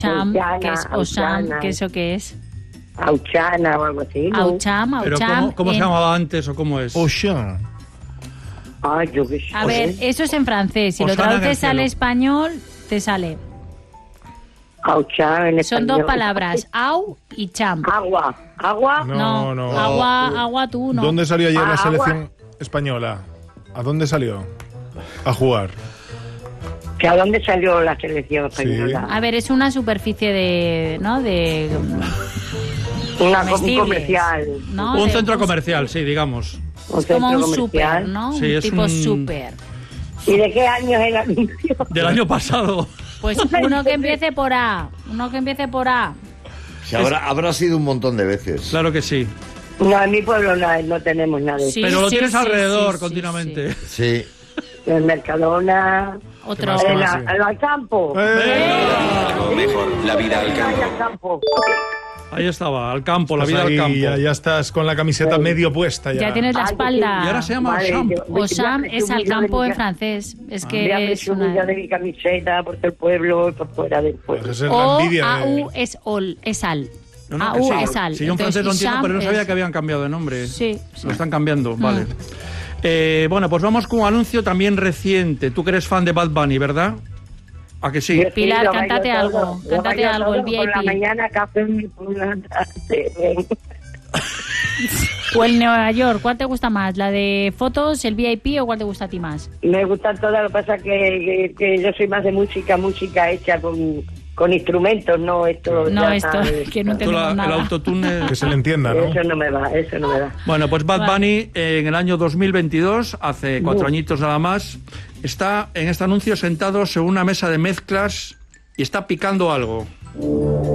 Cham, Auchana, que es Osam, Auchana. que eso que es. Auchana o algo así, ¿no? Aucham, Pero Aucham. ¿cómo se llamaba antes o cómo es? Ocean. Ay, yo qué sé. A ver, eso es en francés. Si lo Osana en el traduces al cielo. español, te sale. Auchana en Son español. dos palabras, au y cham. Agua. Agua. No. Agua tú no. ¿Dónde salió ayer la Agua. selección española? ¿A dónde salió? A jugar. ¿Que a dónde salió la selección española? A ver, es una superficie de, ¿no? De Un comestibles, comercial. ¿no? Un De centro gusto. comercial, sí, digamos. Un Es como centro un súper, comercial. ¿no? Sí, un es tipo un- súper. ¿Y de qué año es el anuncio? Del año pasado. Pues uno que empiece por A. Uno que empiece por A. Se habrá sido un montón de veces. Claro que sí. No, en mi pueblo no tenemos nada de eso. Sí, Pero lo sí, tienes sí, alrededor sí, continuamente. Sí. El Mercadona, Otro. más? el, Sí. el Alcampo. Algo mejor, la vida al campo. Alcampo. Ahí estaba, al campo, la Estás vida al ahí, campo. ya estás con la camiseta medio puesta ya. Ya tienes la Ay, espalda. Y ahora se llama Vale, Osam. voy Osam a es al presumir de campo mi en ca- francés. Es Voy a que es presumir ya una... de mi camiseta por todo el pueblo y por fuera del pueblo. Pues esa es la O, envidia. AU es ol, es al. No, no, AU que sí. es al. Si yo en Entonces, francés lo entiendo, Isham pero no sabía es- que habían cambiado de nombre. Sí, sí. Lo están cambiando, vale. Bueno, pues vamos con un anuncio también reciente. Tú que eres fan de Bad Bunny, ¿verdad? ¿A que sí? Yo sí, Pilar, lo bailo cántate todo, algo, lo cántate bailo algo, el todo, por la VIP. mañana café por la tarde. O el Nueva York, ¿cuál te gusta más? ¿La de fotos, el VIP o cuál te gusta a ti más? Me gustan todas, lo que pasa que yo soy más de música hecha con instrumentos, no esto. No, ya esto, sabes. que no Tú entendemos el nada. autotune. Que se le entienda, ¿no? Eso no me va, eso no me da. Bueno, pues Bad Vale. Bunny en el año 2022, hace 4 añitos nada más, está en este anuncio sentado sobre una mesa de mezclas y está picando algo.